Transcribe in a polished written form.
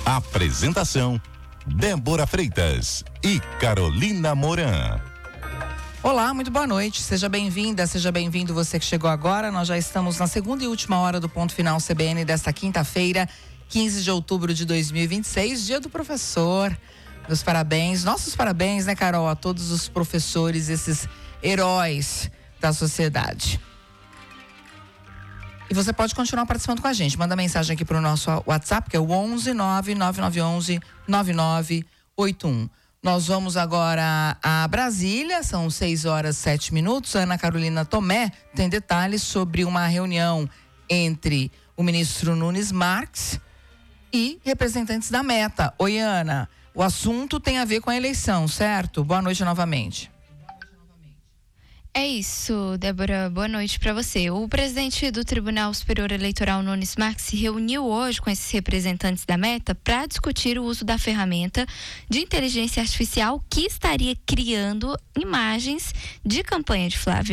Apresentação: Débora Freitas e Carolina Moran. Olá, muito boa noite. Seja bem-vinda, seja bem-vindo você que chegou agora. Nós já estamos na segunda e última hora do Ponto Final CBN desta quinta-feira, 15 de outubro de 2026, dia do professor. Meus parabéns, nossos parabéns, né, Carol, a todos os professores, esses heróis da sociedade. E você pode continuar participando com a gente. Manda mensagem aqui para o nosso WhatsApp, que é o 11 99911 9981. Nós vamos agora a Brasília, são 6h07. Ana Carolina Tomé tem detalhes sobre uma reunião entre o ministro Nunes Marques e representantes da Meta. Oi, Ana, o assunto tem a ver com a eleição, certo? Boa noite novamente. É isso, Débora, boa noite para você. O presidente do Tribunal Superior Eleitoral, Nunes Marques, se reuniu hoje com esses representantes da Meta para discutir o uso da ferramenta de inteligência artificial que estaria criando imagens de campanha de Flávio